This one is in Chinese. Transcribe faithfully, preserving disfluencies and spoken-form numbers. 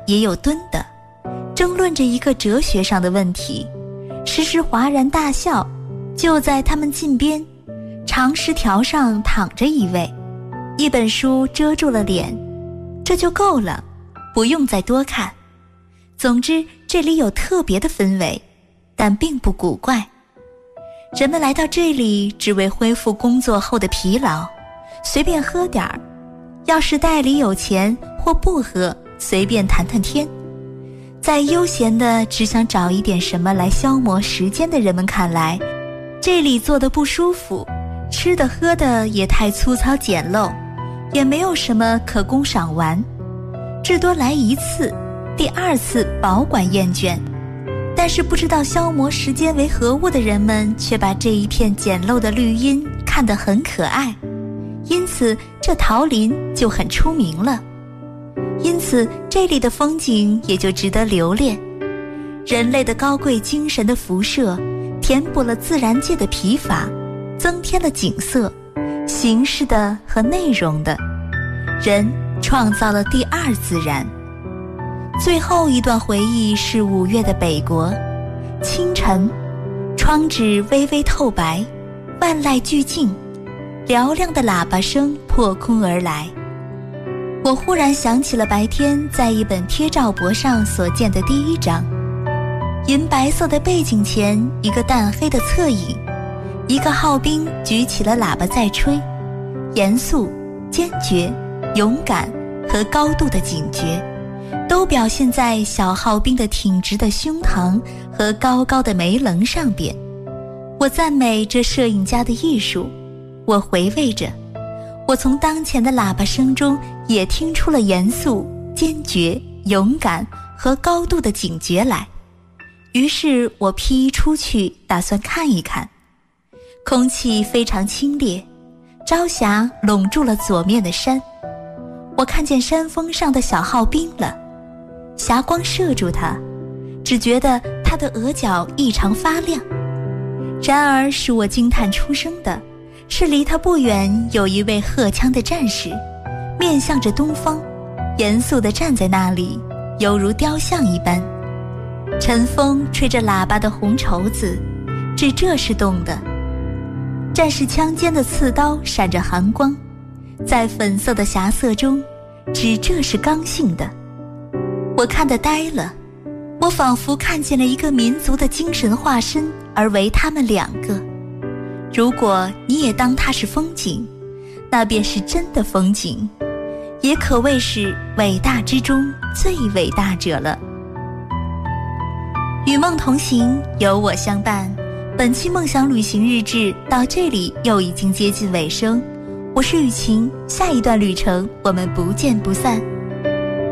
也有蹲的，争论着一个哲学上的问题，时时哗然大笑。就在他们近边，长石条上躺着一位，一本书遮住了脸，这就够了，不用再多看。总之这里有特别的氛围，但并不古怪。人们来到这里只为恢复工作后的疲劳，随便喝点儿，要是袋里有钱或不喝，随便谈谈天。在悠闲的只想找一点什么来消磨时间的人们看来，这里坐得不舒服，吃的喝的也太粗糙简陋，也没有什么可供赏玩，至多来一次，第二次保管厌倦。但是不知道消磨时间为何物的人们却把这一片简陋的绿荫看得很可爱，因此这桃林就很出名了，因此这里的风景也就值得留恋。人类的高贵精神的辐射填补了自然界的疲乏，增添了景色，形式的和内容的，人创造了第二自然。最后一段回忆是五月的北国，清晨，窗纸微微透白，万籁俱静，嘹亮的喇叭声破空而来。我忽然想起了白天在一本贴照簿上所见的第一章，银白色的背景前一个淡黑的侧影，一个号兵举起了喇叭在吹，严肃、坚决、勇敢和高度的警觉都表现在小号兵的挺直的胸膛和高高的眉棱上边。我赞美这摄影家的艺术，我回味着，我从当前的喇叭声中也听出了严肃、坚决、勇敢和高度的警觉来。于是我披衣出去，打算看一看。空气非常清冽，朝霞笼住了左面的山，我看见山峰上的小号兵了，霞光射住他，只觉得他的额角异常发亮。然而使我惊叹出声的是，离他不远有一位荷枪的战士，面向着东方，严肃地站在那里，犹如雕像一般。晨风吹着喇叭的红绸子，只这是动的。战士枪尖的刺刀闪着寒光，在粉色的霞色中，只这是刚性的。我看得呆了，我仿佛看见了一个民族的精神化身，而为他们两个。如果你也当它是风景，那便是真的风景，也可谓是伟大之中最伟大者了。与梦同行，有我相伴。本期梦想旅行日志到这里又已经接近尾声，我是雨晴，下一段旅程我们不见不散。